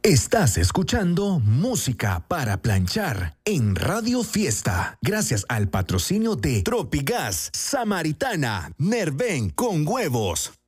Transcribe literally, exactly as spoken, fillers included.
Estás escuchando Música para Planchar en Radio Fiesta, gracias al patrocinio de Tropigas, Samaritana, Nerven con huevos.